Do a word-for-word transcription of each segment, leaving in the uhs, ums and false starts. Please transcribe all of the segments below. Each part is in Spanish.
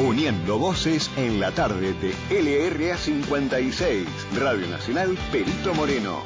uniendo voces en la tarde de L R A cincuenta y seis, Radio Nacional Perito Moreno.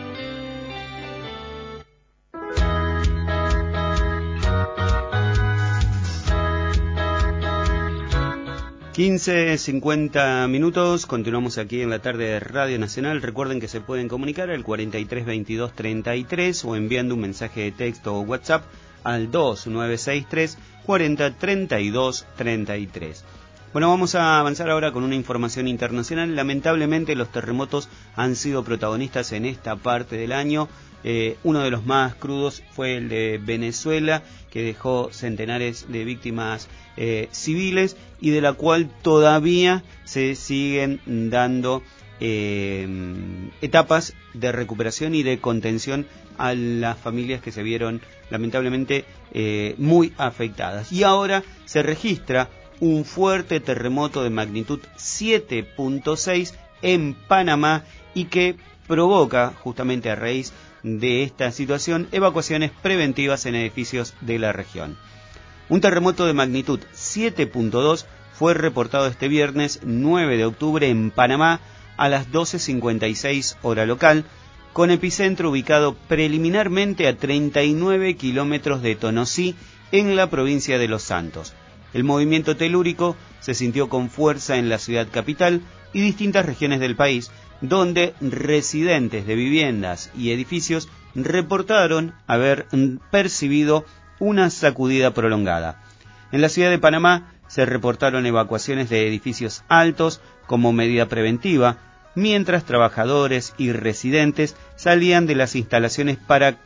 quince cincuenta minutos, continuamos aquí en la tarde de Radio Nacional. Recuerden que se pueden comunicar al cuarenta y tres veintidós treinta y tres o enviando un mensaje de texto o WhatsApp al dos nueve seis tres cuarenta treinta y dos treinta y tres. Bueno, vamos a avanzar ahora con una información internacional. Lamentablemente los terremotos han sido protagonistas en esta parte del año. Eh, uno de los más crudos fue el de Venezuela, que dejó centenares de víctimas eh, civiles y de la cual todavía se siguen dando eh, etapas de recuperación y de contención a las familias que se vieron lamentablemente eh, muy afectadas. Y ahora se registra un fuerte terremoto de magnitud siete punto seis en Panamá y que provoca, justamente a raíz de esta situación, evacuaciones preventivas en edificios de la región. Un terremoto de magnitud siete punto dos fue reportado este viernes nueve de octubre en Panamá a las doce cincuenta y seis hora local, con epicentro ubicado preliminarmente a treinta y nueve kilómetros de Tonosí, en la provincia de Los Santos. El movimiento telúrico se sintió con fuerza en la ciudad capital y distintas regiones del país, donde residentes de viviendas y edificios reportaron haber percibido una sacudida prolongada. En la ciudad de Panamá se reportaron evacuaciones de edificios altos como medida preventiva, mientras trabajadores y residentes salían de las instalaciones para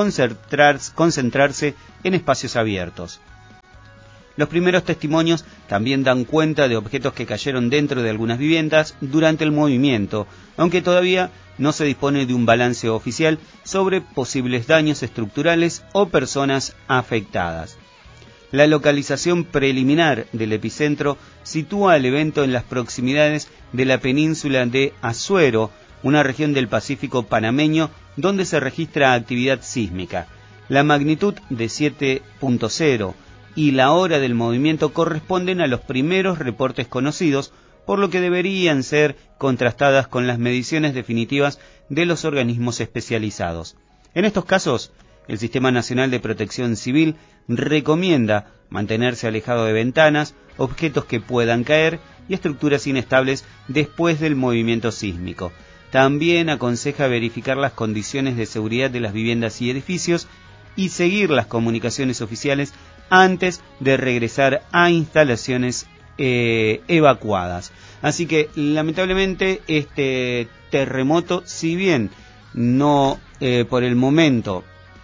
concentrarse en espacios abiertos. Los primeros testimonios también dan cuenta de objetos que cayeron dentro de algunas viviendas durante el movimiento, aunque todavía no se dispone de un balance oficial sobre posibles daños estructurales o personas afectadas. La localización preliminar del epicentro sitúa el evento en las proximidades de la península de Azuero, una región del Pacífico panameño donde se registra actividad sísmica. La magnitud de siete punto cero y la hora del movimiento corresponden a los primeros reportes conocidos, por lo que deberían ser contrastadas con las mediciones definitivas de los organismos especializados. En estos casos, el Sistema Nacional de Protección Civil recomienda mantenerse alejado de ventanas, objetos que puedan caer y estructuras inestables después del movimiento sísmico. También aconseja verificar las condiciones de seguridad de las viviendas y edificios y seguir las comunicaciones oficiales antes de regresar a instalaciones eh, evacuadas. Así que, lamentablemente, este terremoto, si bien no eh, por el momento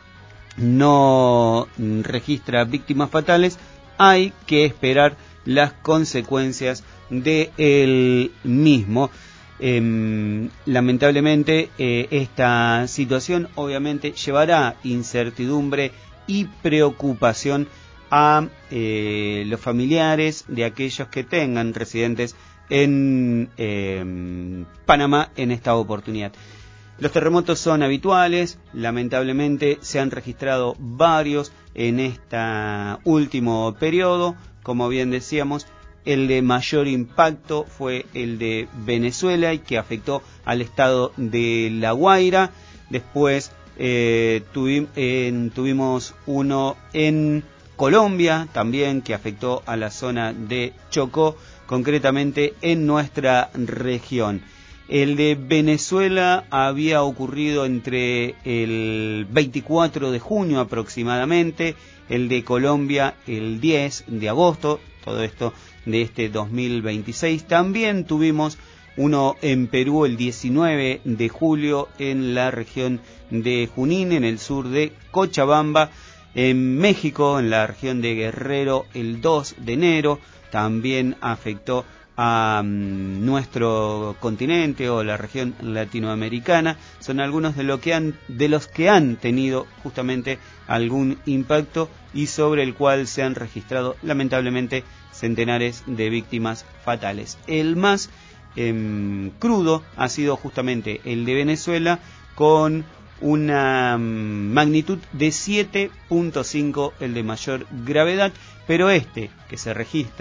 no registra víctimas fatales, hay que esperar las consecuencias del mismo. Eh, lamentablemente, eh, esta situación obviamente llevará incertidumbre y preocupación a eh, los familiares de aquellos que tengan residentes en eh, Panamá en esta oportunidad. Los terremotos son habituales, lamentablemente se han registrado varios en este último periodo. Como bien decíamos, el de mayor impacto fue el de Venezuela y que afectó al estado de La Guaira. Después eh, tuvi, eh, tuvimos uno en Colombia también que afectó a la zona de Chocó, concretamente en nuestra región. El de Venezuela había ocurrido entre el veinticuatro de junio aproximadamente, el de Colombia el diez de agosto, todo esto de este dos mil veintiséis. También tuvimos uno en Perú el diecinueve de julio en la región de Junín, en el sur de Cochabamba. En México, en la región de Guerrero, el dos de enero, también afectó a um, nuestro continente o la región latinoamericana. Son algunos de, lo que han, de los que han tenido justamente algún impacto y sobre el cual se han registrado lamentablemente centenares de víctimas fatales. El más eh, crudo ha sido justamente el de Venezuela, con una magnitud de siete punto cinco, el de mayor gravedad, pero este que se registra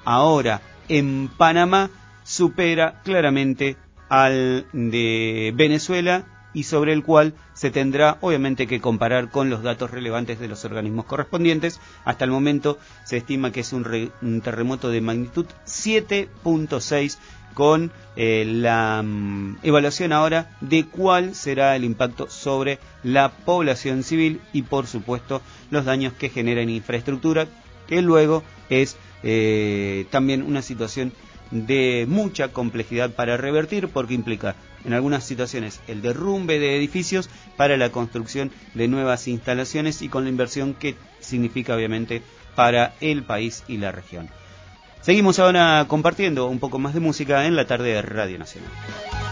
ahora en Panamá supera claramente al de Venezuela y sobre el cual se tendrá obviamente que comparar con los datos relevantes de los organismos correspondientes. Hasta el momento se estima que es un, re, un terremoto de magnitud siete punto seis con eh, la um, evaluación ahora de cuál será el impacto sobre la población civil y por supuesto los daños que genera en infraestructura, que luego es eh, también una situación de mucha complejidad para revertir, porque implica en algunas situaciones el derrumbe de edificios para la construcción de nuevas instalaciones y con la inversión que significa obviamente para el país y la región. Seguimos ahora compartiendo un poco más de música en la tarde de Radio Nacional.